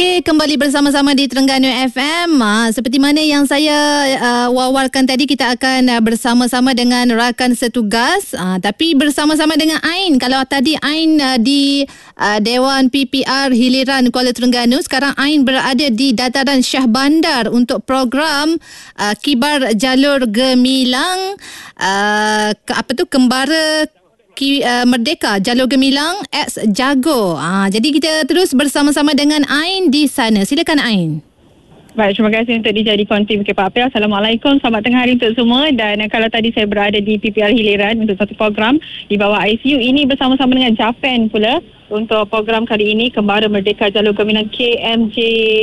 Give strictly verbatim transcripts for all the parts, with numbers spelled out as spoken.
Okay, kembali bersama-sama di Terengganu F M. Ha, seperti mana yang saya uh, wawarkan tadi, kita akan uh, bersama-sama dengan rakan setugas, uh, tapi bersama-sama dengan Ain. Kalau tadi Ain uh, di uh, Dewan P P R Hiliran Kuala Terengganu, sekarang Ain berada di Dataran Shah Bandar untuk program uh, Kibar Jalur Gemilang, uh, ke, apa tu Kembara Ki, uh, Merdeka Jalur Gemilang X Jago. Ah, jadi kita terus bersama-sama dengan Ain di sana. Silakan Ain. Baik, terima kasih untuk dijadi konti Bukit Pak Apel. Assalamualaikum, selamat tengah hari untuk semua. Dan kalau tadi saya berada di P P R Hiliran untuk satu program di bawah I C U, ini bersama-sama dengan Japan pula untuk program kali ini, Kembara Merdeka Jalur Gemilang K M J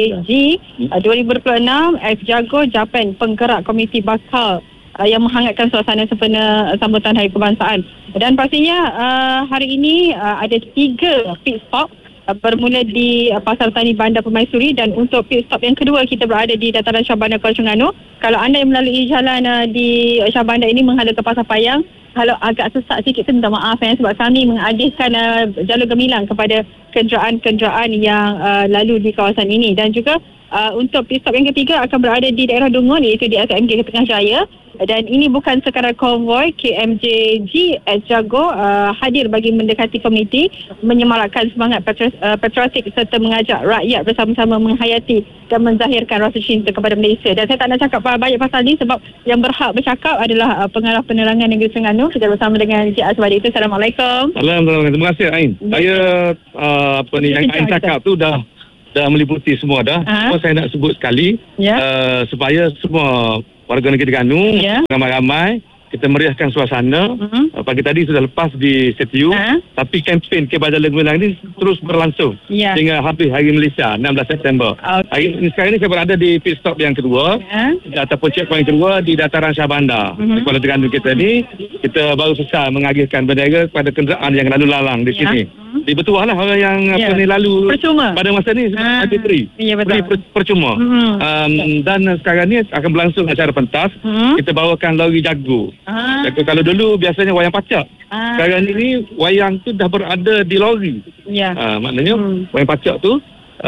G dua ribu dua puluh enam X Jago Japan, penggerak komiti bakal yang menghangatkan suasana sempena sambutan Hari Kebangsaan. Dan pastinya uh, hari ini uh, ada tiga pit stop uh, bermula di uh, Pasar Tani Bandar Permaisuri, dan untuk pit stop yang kedua kita berada di Dataran Shah Bandar Kuala Terengganu. Kalau anda yang melalui jalan uh, di Shah Bandar ini menghadap ke Pasar Payang, kalau agak sesak sikit tu minta maaf ya, sebab kami mengalihkan uh, jalur gemilang kepada kenderaan-kenderaan yang uh, lalu di kawasan ini. Dan juga uh, untuk pit stop yang ketiga akan berada di daerah Dungun, iaitu di S M G Tengah Jaya. Dan ini bukan sekadar konvoi, K M J G X Jago uh, hadir bagi mendekati komuniti, menyemarakkan semangat patri- uh, patriotik serta mengajak rakyat bersama-sama menghayati dan menzahirkan rasa cinta kepada Malaysia. Dan saya tak nak cakap banyak pasal ni sebab yang berhak bercakap adalah uh, Pengarah Penerangan Negeri Terengganu. Kita bersama dengan Encik Azwadi itu. Assalamualaikum. Assalamualaikum. Terima kasih Ain. Ya. Saya uh, apa ni yang Ain cakap tu dah dah meliputi semua dah. Cuma saya nak sebut sekali ya. uh, supaya semua warga negeri Terengganu yeah. ramai-ramai kita meriahkan suasana. Uh-huh. Uh, pagi tadi sudah lepas di Setiu, uh-huh. tapi kempen Kibar Jalur Gemilang ini terus berlangsung yeah. sehingga habis Hari Malaysia enam belas September. Okay. Hari ini, sekarang ini saya berada di pit stop yang kedua yeah. ataupun checkpoint yang kedua di Dataran Shah Bandar. Uh-huh. Di Kuala Terengganu kita ni, kita baru selesai mengagihkan bendera kepada kenderaan yang lalu lalang di yeah. sini. Uh-huh. Jadi betul lah orang yang yeah. apa ni lalu percuma pada masa ni uh-huh. ada free. Yeah, free per, percuma. Uh-huh. Um, dan sekarang ni akan berlangsung acara pentas. Uh-huh. Kita bawakan lori jago. Uh-huh. Jago kalau dulu biasanya wayang pacak. Uh-huh. Sekarang ini wayang tu dah berada di lori. Ya. Yeah. Uh, maknanya uh-huh. wayang pacak tu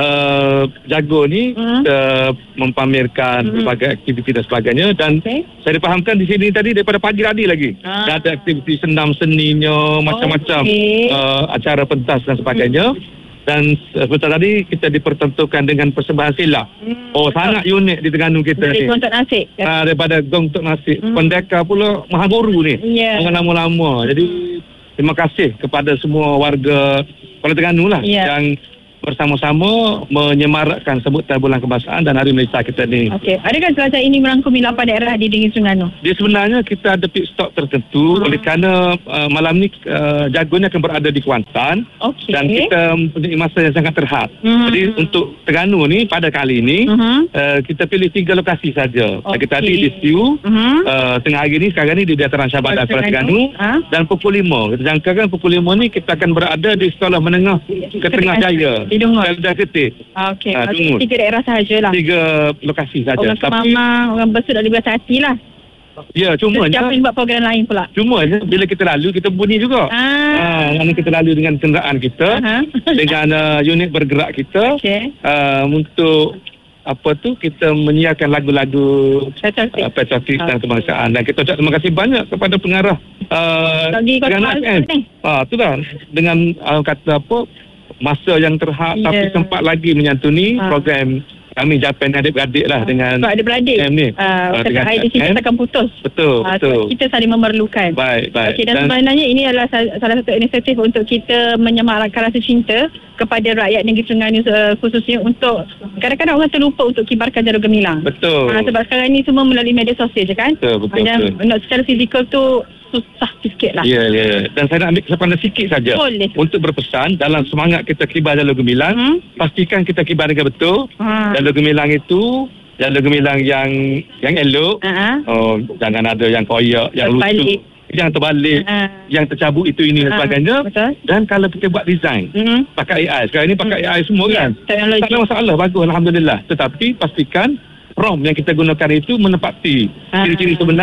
Uh, jago ni uh-huh. uh, mempamerkan uh-huh. berbagai aktiviti dan sebagainya. Dan okay. saya dipahamkan di sini tadi daripada pagi tadi lagi uh-huh. dah ada aktiviti senam seninya, macam-macam okay. uh, acara pentas dan sebagainya. uh-huh. Dan uh, sebentar tadi kita dipertentukan dengan persembahan silat. hmm. Oh, sangat unik di Terengganu kita dari ni. Gong Tok Nasik uh, daripada Gong Tok Nasik. hmm. Pendekar pula Mahaguru ni yeah. dengan lama-lama. Jadi terima kasih kepada semua warga Kuala Terengganu lah yeah. yang bersama-sama menyemarakkan sebutan Bulan Kebangsaan dan Hari Malaysia kita ni. Okey, adakah jelajah ini merangkumi lapan daerah di Negeri Terengganu? Dia sebenarnya kita ada pit stop tertentu. hmm. oleh kerana uh, malam ni uh, jagonya akan berada di Kuantan. Okay. Dan kita mempunyai masa yang sangat terhad. hmm. Jadi untuk Terengganu ni pada kali ini hmm. uh, kita pilih tiga lokasi saja. Okay. Kita tadi di Siu, hmm. uh, tengah hari ni, sekarang ni di Dataran Shah Bandar Kuala Terengganu, ha? Dan pukul lima. Kita jangkakan pukul lima ni kita akan berada di Sekolah Menengah Ketengah Jaya di Dungun. Dah Ketih. Okey. Ha, tiga daerah sahajalah. Tiga lokasi sahaja. Orang Tapi Mama, orang besar dah lebih hati lah. Ya, cuma siapa yang buat program lain pula? Cuma bila kita lalu kita bunyi juga. Ah, ha, kita lalu dengan kenderaan kita, uh-huh. dengan uh, unit bergerak kita. Okey. Uh, untuk apa tu kita menyiarkan lagu-lagu patriotik uh, patriotik dan kebangsaan. Dan kita ucap terima kasih banyak kepada pengarah uh, Terengganu F M. Ah, tu dah dengan uh, kata apa masa yang terhad yeah. tapi sempat lagi menyantuni ha. program kami Japan adik-beradik lah ha. dengan adik-beradik ni. Uh, uh, dengan I D C kita akan putus. Betul, uh, betul. Kita saling memerlukan. Baik, baik. Okay, dan, dan sebenarnya ini adalah salah satu inisiatif untuk kita menyemarakkan rasa cinta kepada rakyat Negeri Terengganu uh, khususnya untuk kadang-kadang orang terlupa untuk kibarkan jalur gemilang. Betul. Uh, sebab sekarang ni semua melalui media sosial je kan? Betul, betul. Dan betul. Nak secara fizikal tu susah sikit lah. Ya, ya. Dan saya nak ambil kesempatan sikit saja untuk berpesan dalam semangat kita kibar jalur gemilang, hmm? pastikan kita kibar dengan betul. Hmm. Jalur gemilang itu jalur gemilang yang yang elok. Uh-huh. Oh, jangan ada yang koyak, yang lucu, yang terbalik, uh-huh. yang tercabut itu ini dan uh-huh. sebagainya. Betul. Dan kalau kita buat design, uh-huh. pakai A I. Sekarang ini pakai uh-huh. A I semua yeah, kan. Teknologi. Tak ada masalah, bagus, alhamdulillah. Tetapi pastikan prompt yang kita gunakan itu menepati uh-huh. ciri-ciri sebenar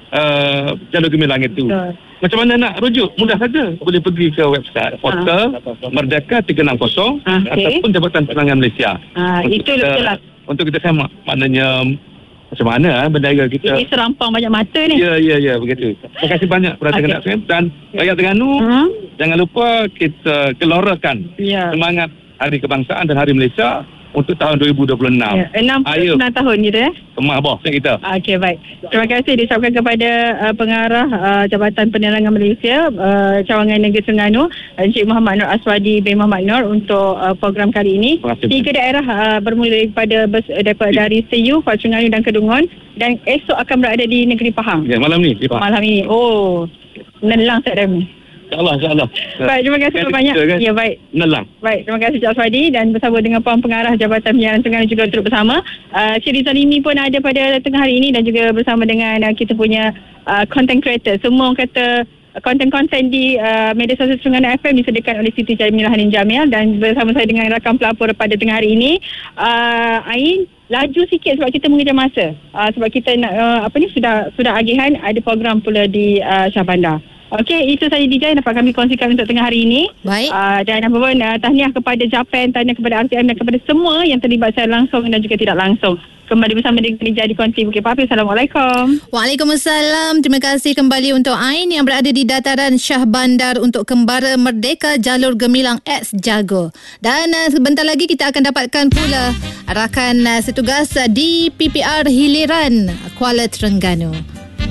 uh, jalur gemilang itu. Betul. Macam mana nak rujuk? Mudah saja. Boleh pergi ke website portal ha. Merdeka tiga enam kosong ha, okay. ataupun Jabatan Penerangan Malaysia. Ha, itu kita, betul lah. Untuk kita semak maknanya macam mana ha, bendera kita. Ini serampang banyak mata ni. Ya, ya, ya, begitu. Terima kasih banyak perhatian okay. Kena dan rakyat Terengganu uh-huh. jangan lupa kita gelorakan yeah. semangat Hari Kebangsaan dan Hari Malaysia untuk tahun dua ribu dua puluh enam. Ya, enam puluh sembilan tahun gitu ya. Kemah boh kita. Okey, baik. Terima kasih diucapkan kepada uh, pengarah uh, Jabatan Penerangan Malaysia uh, Cawangan Negeri Terengganu, Encik Muhammad Nur Aswadi bin Muhammad Nur untuk uh, program kali ini. Tiga daerah uh, bermula daripada bers, daripada dari Seyu, Kuala Terengganu dan Kedungun, dan esok akan berada di Negeri Pahang. Ya, malam ni di Pahang. Malam ini. Oh. Nelang tak ada. InsyaAllah, insyaAllah. Baik, terima kasih banyak. Kan? Ya, baik. Nelang. Baik, terima kasih Cik Aswadi dan bersama dengan Puan Pengarah Jabatan Penyiaran Terengganu juga turut bersama. Uh, Cik Rizal Limi pun ada pada tengah hari ini dan juga bersama dengan uh, kita punya uh, content creator. Semua orang kata konten-konten di uh, media sosial Terengganu F M disediakan oleh Siti Jamilah Hanin Jamil, dan bersama saya dengan rakan pelapor pada tengah hari ini. Uh, Ain, laju sikit sebab kita mengejar masa. Uh, sebab kita nak uh, apa ni sudah sudah agihan ada program pula di uh, Shah Bandar. Okey, itu saja D J yang dapat kami kongsikan untuk tengah hari ini. Baik. Uh, dan apa pun, uh, tahniah kepada Japan, tahniah kepada R T M dan kepada semua yang terlibat secara langsung dan juga tidak langsung. Kembali bersama dengan D J di Konti Bukit Papi. Assalamualaikum. Waalaikumsalam. Terima kasih kembali untuk Ain yang berada di dataran Shah Bandar untuk Kembara Merdeka Jalur Gemilang X Jago. Dan uh, sebentar lagi kita akan dapatkan pula rakan uh, setugas uh, di P P R Hiliran Kuala Terengganu.